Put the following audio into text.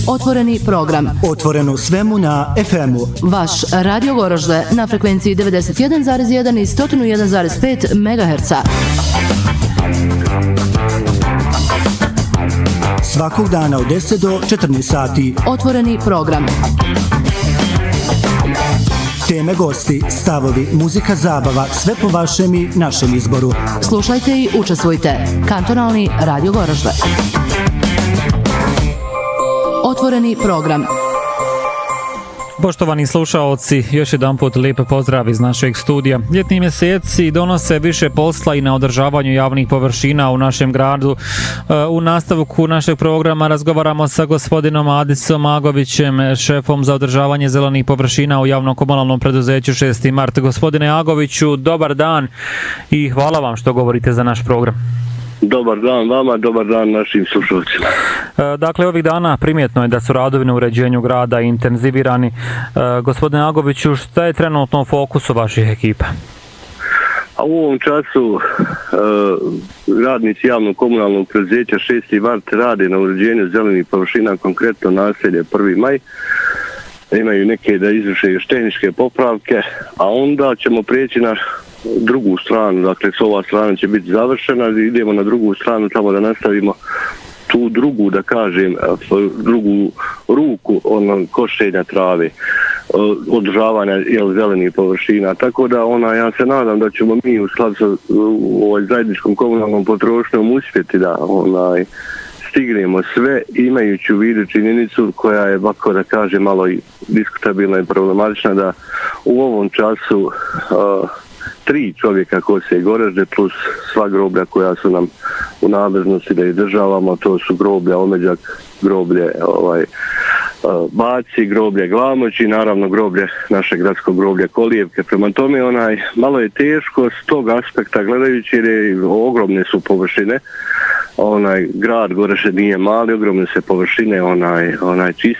Otvoreni program. Otvoreno svemu na FM-u. Vaš Radio Goražde na frekvenciji 91,1 i 101,5 MHz. Svakog dana od 10 do 14 sati. Otvoreni program. Teme, gosti, stavovi, muzika, zabava, sve po vašem i našem izboru. Slušajte i učestvujte. Kantonalni Radio Goražde. Otvoreni program. Poštovani slušaoci, još jedan put lijep pozdrav iz našeg studija. Ljetni mjeseci donose više posla i na održavanju javnih površina u našem gradu. U nastavku našeg programa razgovaramo sa gospodinom Adisom Agovićem, šefom za održavanje zelenih površina u javnom komunalnom preduzeću 6. mart. Gospodine Agoviću, dobar dan i hvala vam što govorite za naš program. Dobar dan vama, dobar dan našim slušalcima. Dakle, ovih dana primjetno je da su radovi na uređenju grada intenzivirani. Gospodine Agoviću, šta je trenutno u fokusu vaših ekipa? A u ovom času radnici javnog komunalnog preduzeća 6. mart rade na uređenju zelenih površina, konkretno naselje 1. maj. Imaju neke da izvrše još tehničke popravke, a onda ćemo prijeći na drugu stranu, dakle s ova strana će biti završena, idemo na drugu stranu tamo da nastavimo tu drugu, da kažem, drugu ruku košenja trave, održavanja zelenih površina. Tako da ja se nadam da ćemo mi u skladu sa zajedničkom komunalnom potrošnjom uspjeti da stignemo sve, imajući u vidu činjenicu koja je, ovako da kažem, malo i diskutabilna i problematična, da u ovom času 3 čovjeka kose Goražde plus sva groblja koja su nam u nadležnosti da ih državamo, to su groblja Omeđak, groblje Baci, groblje Glamoć i naravno groblje, naše gradsko groblje Kolijevke. Prema tome malo je teško s tog aspekta gledajući jer ogromne su površine. Grad Goražde nije mali, ogromne se površine čiste